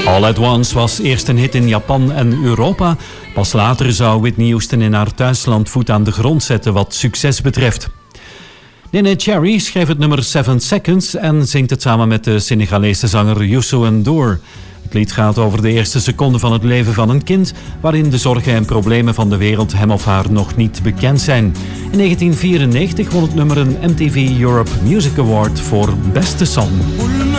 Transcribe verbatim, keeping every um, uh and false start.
All at Once was eerst een hit in Japan en Europa. Pas later zou Whitney Houston in haar thuisland voet aan de grond zetten wat succes betreft. Nene Cherry schreef het nummer Seven Seconds en zingt het samen met de Senegalese zanger Youssou N'Dour. Het lied gaat over de eerste seconde van het leven van een kind, waarin de zorgen en problemen van de wereld hem of haar nog niet bekend zijn. In negentien vierennegentig won het nummer een M T V Europe Music Award voor beste song.